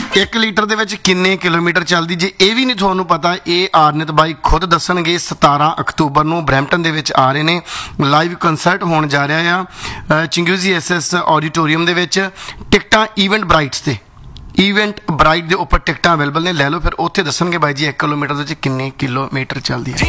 1 litre ਦੇ ਵਿੱਚ ਕਿੰਨੇ ਕਿਲੋਮੀਟਰ ਚੱਲਦੀ? ਜੇ ਇਹ ਵੀ ਨਹੀਂ ਤੁਹਾਨੂੰ ਪਤਾ, ਇਹ ਆਰਨਿਤ ਬਾਈ ਖੁਦ ਦੱਸਣਗੇ। 17 ਅਕਤੂਬਰ ਨੂੰ ਬਰੈਂਪਟਨ ਦੇ ਵਿੱਚ ਆ ਰਹੇ ਨੇ, ਲਾਈਵ ਕੰਸਰਟ ਹੋਣ ਜਾ ਰਿਹਾ ਆ ਚਿੰਗੂਜ਼ੀ SS ਆਡੀਟੋਰੀਅਮ ਦੇ ਵਿੱਚ। ਟਿਕਟਾਂ ਈਵੈਂਟ ਬ੍ਰਾਈਟਸ ਤੇ, ਈਵੈਂਟ ਬ੍ਰਾਈਟ ਦੇ ਉੱਪਰ ਟਿਕਟਾਂ ਅਵੇਲੇਬਲ ਨੇ, ਲੈ ਲਓ। ਫਿਰ ਉੱਥੇ ਦੱਸਣਗੇ ਬਾਈ ਜੀ 1 ਕਿਲੋਮੀਟਰ ਦੇ ਵਿੱਚ ਕਿੰਨੇ ਕਿਲੋਮੀਟਰ ਚੱਲਦੀ ਹੈ।